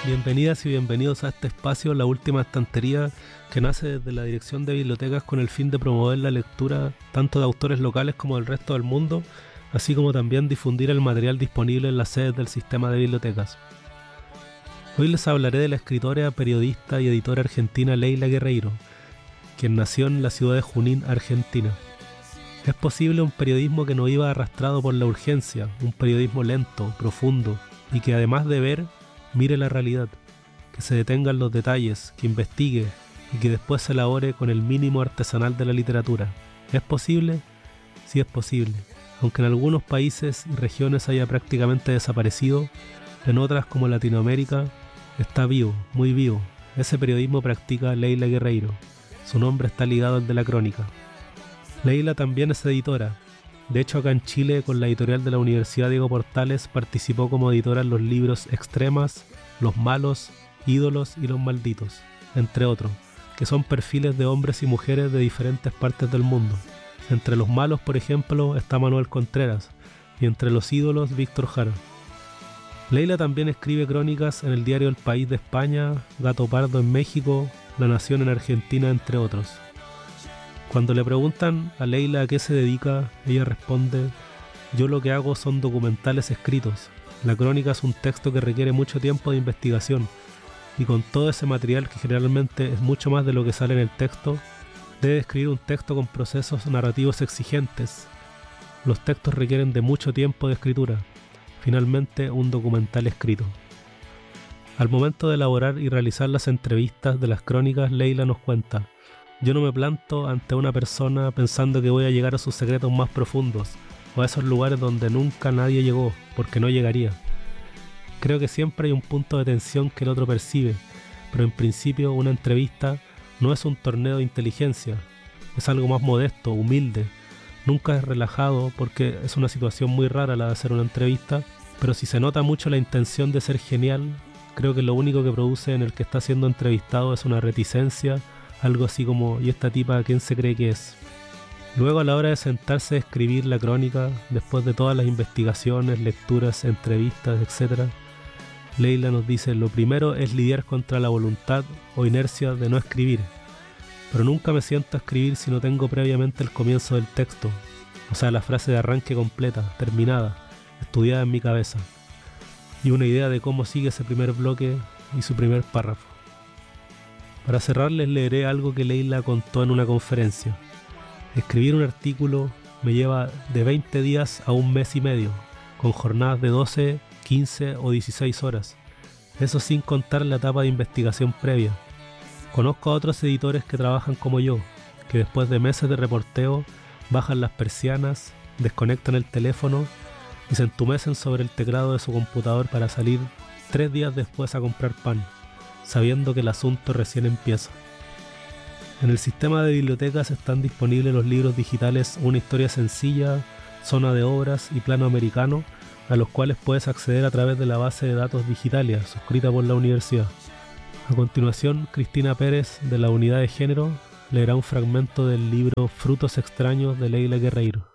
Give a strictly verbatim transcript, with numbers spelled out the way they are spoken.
Bienvenidas y bienvenidos a este espacio, La Última Estantería, que nace desde la Dirección de Bibliotecas con el fin de promover la lectura tanto de autores locales como del resto del mundo, así como también difundir el material disponible en las sedes del sistema de bibliotecas. Hoy les hablaré de la escritora, periodista y editora argentina Leila Guerreiro, quien nació en la ciudad de Junín, Argentina. Es posible un periodismo que no iba arrastrado por la urgencia, un periodismo lento, profundo, y que además de ver, mire la realidad, que se detenga en los detalles, que investigue y que después se elabore con el mínimo artesanal de la literatura. ¿Es posible? Sí es posible, aunque en algunos países y regiones haya prácticamente desaparecido, en otras como Latinoamérica está vivo, muy vivo. Ese periodismo practica Leila Guerreiro. Su nombre está ligado al de la crónica. Leila también es editora. De hecho, acá en Chile, con la editorial de la Universidad Diego Portales, participó como editora en los libros Extremas, Los Malos, Ídolos y Los Malditos, entre otros, que son perfiles de hombres y mujeres de diferentes partes del mundo. Entre los malos, por ejemplo, está Manuel Contreras, y entre los ídolos, Víctor Jara. Leila también escribe crónicas en el diario El País de España, Gato Pardo en México, La Nación en Argentina, entre otros. Cuando le preguntan a Leila a qué se dedica, ella responde: yo lo que hago son documentales escritos. La crónica es un texto que requiere mucho tiempo de investigación, y con todo ese material que generalmente es mucho más de lo que sale en el texto, debe escribir un texto con procesos narrativos exigentes. Los textos requieren de mucho tiempo de escritura. Finalmente, un documental escrito. Al momento de elaborar y realizar las entrevistas de las crónicas, Leila nos cuenta: yo no me planto ante una persona pensando que voy a llegar a sus secretos más profundos o a esos lugares donde nunca nadie llegó, porque no llegaría. Creo que siempre hay un punto de tensión que el otro percibe, pero en principio una entrevista no es un torneo de inteligencia, es algo más modesto, humilde. Nunca es relajado porque es una situación muy rara la de hacer una entrevista, pero si se nota mucho la intención de ser genial, creo que lo único que produce en el que está siendo entrevistado es una reticencia, algo así como: ¿y esta tipa quién se cree que es? Luego, a la hora de sentarse a escribir la crónica, después de todas las investigaciones, lecturas, entrevistas, etcétera, Leila nos dice: lo primero es lidiar contra la voluntad o inercia de no escribir, pero nunca me siento a escribir si no tengo previamente el comienzo del texto, o sea, la frase de arranque completa, terminada, estudiada en mi cabeza, y una idea de cómo sigue ese primer bloque y su primer párrafo. Para cerrar, les leeré algo que Leila contó en una conferencia. Escribir un artículo me lleva de veinte días a un mes y medio, con jornadas de doce, quince o dieciséis horas. Eso sin contar la etapa de investigación previa. Conozco a otros editores que trabajan como yo, que después de meses de reporteo bajan las persianas, desconectan el teléfono y se entumecen sobre el teclado de su computador para salir tres días después a comprar pan, sabiendo que el asunto recién empieza. En el sistema de bibliotecas están disponibles los libros digitales Una historia sencilla, Zona de obras y Plano americano, a los cuales puedes acceder a través de la base de datos Digitalia, suscrita por la universidad. A continuación, Cristina Pérez, de la Unidad de Género, leerá un fragmento del libro Frutos extraños de Leila Guerreiro.